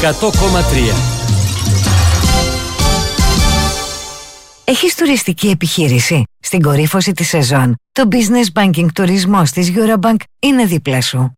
100,3. Έχεις τουριστική επιχείρηση? Στην κορύφωση της σεζόν, το Business Banking τουρισμός της Eurobank είναι δίπλα σου.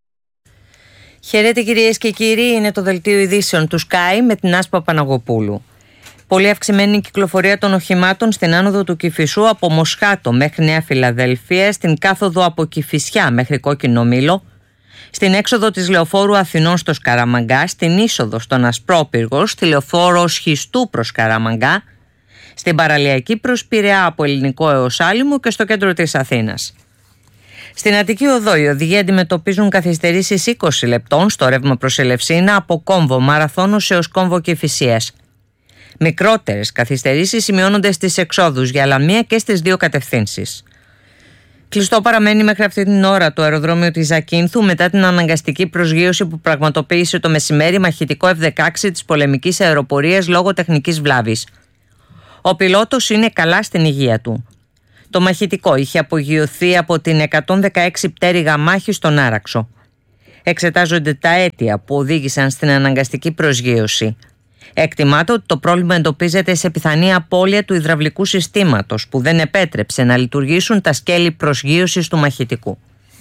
Χαίρετε κυρίες και κύριοι, είναι το δελτίο ειδήσεων του Sky με την Άσπα Παναγοπούλου. Πολύ αυξημένη κυκλοφορία των οχημάτων στην άνοδο του Κηφισού από Μοσχάτο μέχρι Νέα Φιλαδέλφεια, στην κάθοδο από Κηφισιά μέχρι Κόκκινο Μήλο, στην έξοδο της λεωφόρου Αθηνών στο Σκαραμαγκά, στην είσοδο στον Ασπρόπυργο, στη λεωφόρο Σχιστού προς Σκαραμαγκά, στην παραλιακή προς Πειραιά από Ελληνικό έως Άλυμο και στο κέντρο της Αθήνας. Στην Αττική Οδό οι οδηγοί αντιμετωπίζουν καθυστερήσεις 20 λεπτών στο ρεύμα προς Ελευσίνα από Κόμβο Μαραθώνος έως Κόμβο Κηφισίας. Μικρότερες καθυστερήσεις σημειώνονται στις εξόδους για Λαμία και στις δύο κατευθύνσεις. Κλειστό παραμένει μέχρι αυτή την ώρα το αεροδρόμιο της Ζακίνθου μετά την αναγκαστική προσγείωση που πραγματοποίησε το μεσημέρι μαχητικό F-16 της πολεμικής αεροπορίας λόγω τεχνικής βλάβης. Ο πιλότος είναι καλά στην υγεία του. Το μαχητικό είχε απογειωθεί από την 116 πτέρυγα μάχη στον Άραξο. Εξετάζονται τα αίτια που οδήγησαν στην αναγκαστική προσγείωση. Εκτιμάται ότι το πρόβλημα εντοπίζεται σε πιθανή απώλεια του υδραυλικού συστήματος που δεν επέτρεψε να λειτουργήσουν τα σκέλη προσγείωσης του μαχητικού.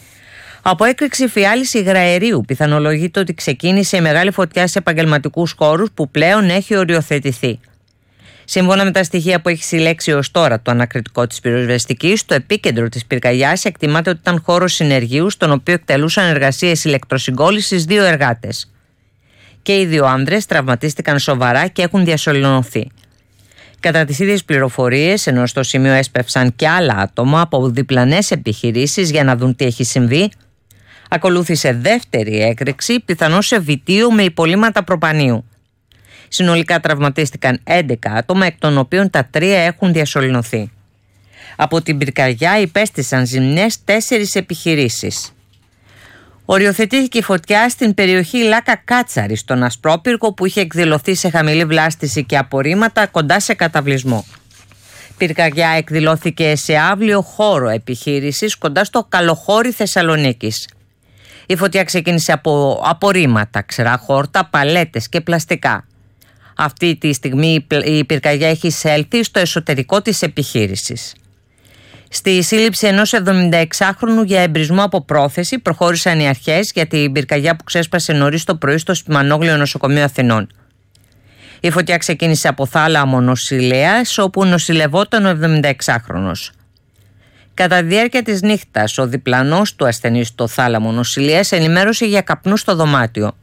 Από έκρηξη φιάλης υγραερίου πιθανολογείται ότι ξεκίνησε η μεγάλη φωτιά σε επαγγελματικούς χώρους που πλέον έχει οριοθετηθεί. Σύμφωνα με τα στοιχεία που έχει συλλέξει ως τώρα το ανακριτικό της πυροσβεστικής, στο επίκεντρο της πυρκαγιάς εκτιμάται ότι ήταν χώρος συνεργείου στον οποίο εκτελούσαν εργασίες ηλεκτροσυγκόλλησης δύο εργάτες. Και οι δύο άνδρες τραυματίστηκαν σοβαρά και έχουν διασωληνωθεί. Κατά τις ίδιες πληροφορίες, ενώ στο σημείο έσπευσαν και άλλα άτομα από διπλανές επιχειρήσεις για να δουν τι έχει συμβεί, ακολούθησε δεύτερη έκρηξη, πιθανώς σε βιτίο με υπολείμματα προπανίου. Συνολικά τραυματίστηκαν 11 άτομα, εκ των οποίων τα 3 έχουν διασωληνωθεί. Από την πυρκαγιά υπέστησαν ζημιές 4 επιχειρήσεις. Οριοθετήθηκε η φωτιά στην περιοχή Λάκα Κάτσαρη, στον Ασπρόπυργο, που είχε εκδηλωθεί σε χαμηλή βλάστηση και απορρίμματα κοντά σε καταβλισμό. Πυρκαγιά εκδηλώθηκε σε αύλιο χώρο επιχείρησης κοντά στο Καλοχώρι Θεσσαλονίκης. Η φωτιά ξεκίνησε από απορρίμματα, ξερά χόρτα, παλέτες και πλαστικά. Αυτή τη στιγμή η πυρκαγιά έχει εισέλθει στο εσωτερικό της επιχείρησης. Στη σύλληψη ενός 76χρονου για εμπρισμό από πρόθεση προχώρησαν οι αρχές για την πυρκαγιά που ξέσπασε νωρίς το πρωί στο Σπημανόγλιο Νοσοκομείο Αθηνών. Η φωτιά ξεκίνησε από θάλαμο νοσηλείας, όπου νοσηλευόταν ο 76χρονος. Κατά τη διάρκεια της νύχτας, ο διπλανός του ασθενή στο θάλαμο νοσηλείας ενημέρωσε για καπνού στο δωμάτιο.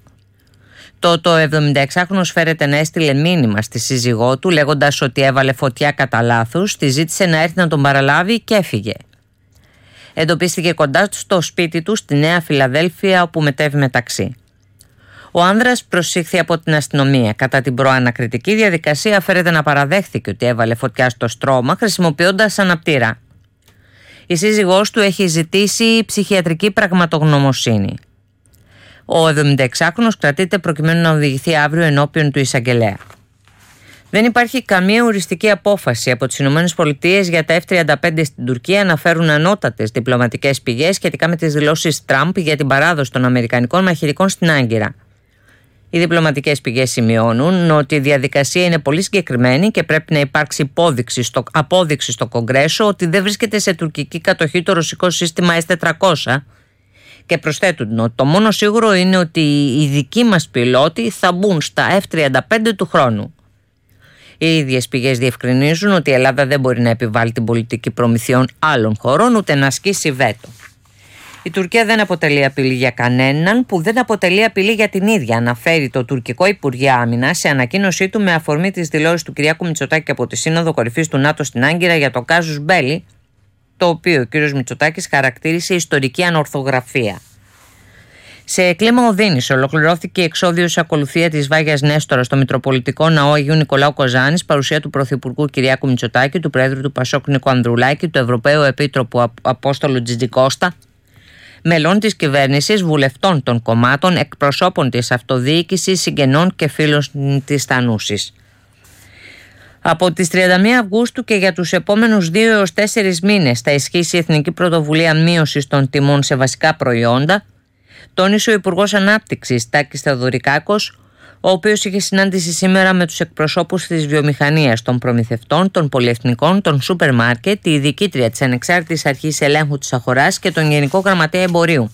Το 76χρονος φέρεται να έστειλε μήνυμα στη σύζυγό του λέγοντας ότι έβαλε φωτιά κατά λάθος, τη ζήτησε να έρθει να τον παραλάβει και έφυγε. Εντοπίστηκε κοντά στο σπίτι του στη Νέα Φιλαδέλφεια, όπου μετέβη με ταξί. Ο άνδρας προσήχθη από την αστυνομία. Κατά την προανακριτική διαδικασία φέρεται να παραδέχθηκε ότι έβαλε φωτιά στο στρώμα χρησιμοποιώντας αναπτήρα. Η σύζυγός του έχει ζητήσει ψυχιατρική πραγματογνωμοσύνη. Ο 76χρονος κρατείται προκειμένου να οδηγηθεί αύριο ενώπιον του εισαγγελέα. Δεν υπάρχει καμία οριστική απόφαση από τις ΗΠΑ για τα F-35 στην Τουρκία, αναφέρουν ανώτατες διπλωματικές πηγές σχετικά με τις δηλώσεις Τραμπ για την παράδοση των αμερικανικών μαχητικών στην Άγκυρα. Οι διπλωματικές πηγές σημειώνουν ότι η διαδικασία είναι πολύ συγκεκριμένη και πρέπει να υπάρξει απόδειξη στο Κογκρέσο ότι δεν βρίσκεται σε τουρκική κατοχή το ρωσικό σύστημα S-400. Και προσθέτουν ότι το μόνο σίγουρο είναι ότι οι δικοί μας πιλότοι θα μπουν στα F-35 του χρόνου. Οι ίδιες πηγές διευκρινίζουν ότι η Ελλάδα δεν μπορεί να επιβάλλει την πολιτική προμηθειών άλλων χωρών ούτε να ασκήσει βέτο. Η Τουρκία δεν αποτελεί απειλή για κανέναν, που δεν αποτελεί απειλή για την ίδια, αναφέρει το τουρκικό Υπουργείο Άμυνας σε ανακοίνωσή του με αφορμή τις δηλώσεις του Κυριάκου Μητσοτάκη από τη Σύνοδο Κορυφής του ΝΑΤΟ στην Άγκυρα για το κάζους Μπέλι, το οποίο ο κ. Μητσοτάκης χαρακτήρισε ιστορική ανορθογραφία. Σε κλίμα οδύνης ολοκληρώθηκε η εξώδιος ακολουθία της Βάγιας Νέστορα στο Μητροπολιτικό Ναό Αγίου Νικολάου Κοζάνης, παρουσία του Πρωθυπουργού Κυριάκου Μητσοτάκη, του Προέδρου του Πασόκ Νίκου Ανδρουλάκη, του Ευρωπαίου Επίτροπου Απόστολου Τζιτζικώστα, μελών της κυβέρνησης, βουλευτών των κομμάτων, εκπροσώπων της αυτοδιοίκησης, συγγενών και φίλων της Τανούσης. Από τις 31 Αυγούστου και για τους επόμενους 2 έως 4 μήνες θα ισχύσει η Εθνική Πρωτοβουλία Μείωσης των Τιμών σε βασικά προϊόντα, τόνισε ο Υπουργός Ανάπτυξης Τάκης Θεοδωρικάκος, ο οποίος είχε συνάντηση σήμερα με τους εκπροσώπους της βιομηχανίας, των προμηθευτών, των πολυεθνικών, των σούπερ μάρκετ, τη διοικήτρια της Ανεξάρτητης Αρχής Ελέγχου της Αγοράς και τον Γενικό Γραμματέα Εμπορίου.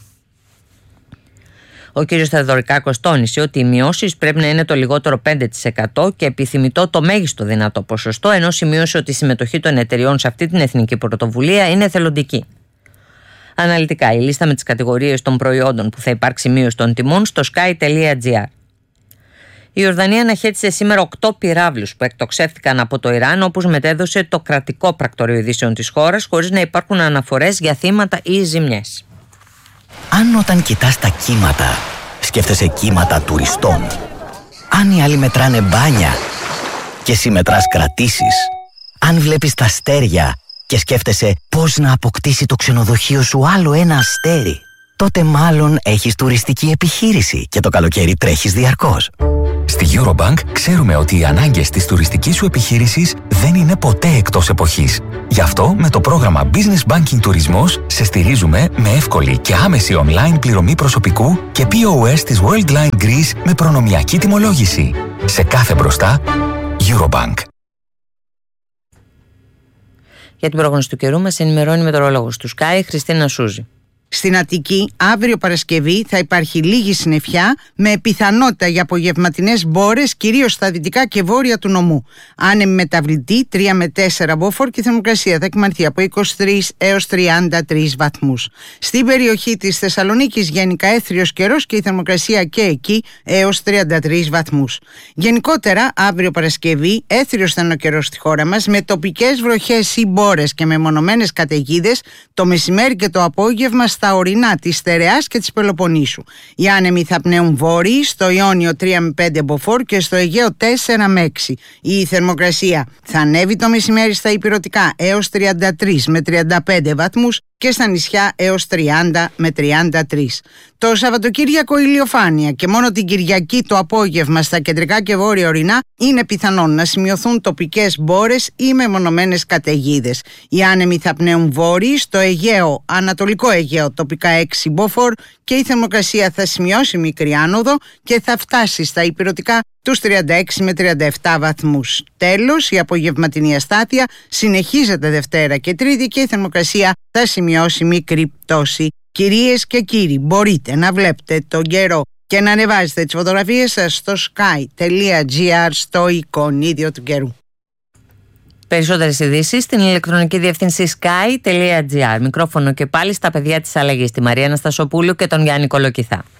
Ο κ. Θεοδωρικάκος τόνισε ότι οι μειώσεις πρέπει να είναι το λιγότερο 5% και επιθυμητό το μέγιστο δυνατό ποσοστό, ενώ σημείωσε ότι η συμμετοχή των εταιριών σε αυτή την εθνική πρωτοβουλία είναι εθελοντική. Αναλυτικά, η λίστα με τις κατηγορίες των προϊόντων που θα υπάρξει μείωση των τιμών στο sky.gr. Η Ιορδανία αναχέτησε σήμερα 8 πυράβλους που εκτοξεύτηκαν από το Ιράν, όπως μετέδωσε το κρατικό πρακτορείο ειδήσεων της χώρας, χωρίς να υπάρχουν αναφορές για θύματα ή ζημιές. Αν όταν κοιτάς τα κύματα, σκέφτεσαι κύματα τουριστών, αν οι άλλοι μετράνε μπάνια και εσύ μετράς κρατήσεις, αν βλέπεις τα αστέρια και σκέφτεσαι πώς να αποκτήσει το ξενοδοχείο σου άλλο ένα αστέρι, τότε μάλλον έχεις τουριστική επιχείρηση και το καλοκαίρι τρέχεις διαρκώς. Στη Eurobank ξέρουμε ότι οι ανάγκες της τουριστικής σου επιχείρησης δεν είναι ποτέ εκτός εποχής. Γι' αυτό με το πρόγραμμα Business Banking Τουρισμός σε στηρίζουμε με εύκολη και άμεση online πληρωμή προσωπικού και POS της Worldline Greece με προνομιακή τιμολόγηση. Σε κάθε μπροστά, Eurobank. Για την πρόγνωση του καιρού μας ενημερώνει η μετεωρολόγος του Sky, Χριστίνα Σούζη. Στην Αττική, αύριο Παρασκευή θα υπάρχει λίγη συννεφιά με πιθανότητα για απογευματινές μπόρες, κυρίως στα δυτικά και βόρεια του νομού. Άνεμη μεταβλητή 3 με 4 μποφόρ και η θερμοκρασία θα εκμανθεί από 23 έως 33 βαθμούς. Στην περιοχή της Θεσσαλονίκης γενικά έθριος καιρός και η θερμοκρασία και εκεί έως 33 βαθμούς. Γενικότερα, αύριο Παρασκευή, έθριος θα είναι ο καιρός στη χώρα μας με τοπικές βροχές ή μπόρες και μεμονωμένες καταιγίδες το μεσημέρι και το απόγευμα στα ορεινά της Στερεάς και της Πελοποννήσου. Οι άνεμοι θα πνέουν βόρειοι, στο Ιόνιο 3 με 5 μποφόρ και στο Αιγαίο 4 με 6. Η θερμοκρασία θα ανέβει το μεσημέρι στα ηπειρωτικά έως 33 με 35 βαθμούς και στα νησιά έως 30 με 33. Το Σαββατοκύριακο ηλιοφάνεια και μόνο την Κυριακή το απόγευμα στα κεντρικά και βόρεια ορεινά είναι πιθανόν να σημειωθούν τοπικές μπόρες ή μεμονωμένες καταιγίδες. Οι άνεμοι θα πνέουν βόρειοι, στο Αιγαίο, Ανατολικό Αιγαίο τοπικά 6 μποφόρ και η θερμοκρασία θα σημειώσει μικρή άνοδο και θα φτάσει στα ηπειρωτικά τους 36 με 37 βαθμούς. Τέλος, η απογευματινή αστάθεια συνεχίζεται Δευτέρα και Τρίτη και η θερμοκρασία θα σημειώσει μικρή πτώση. Κυρίες και κύριοι, μπορείτε να βλέπετε τον καιρό και να ανεβάζετε τις φωτογραφίες σας στο sky.gr στο εικονίδιο του καιρού. Περισσότερες ειδήσεις στην ηλεκτρονική διεύθυνση sky.gr. Μικρόφωνο και πάλι στα παιδιά της αλλαγής, τη Μαρία Αναστασοπούλου και τον Γιάννη Κολοκυθά.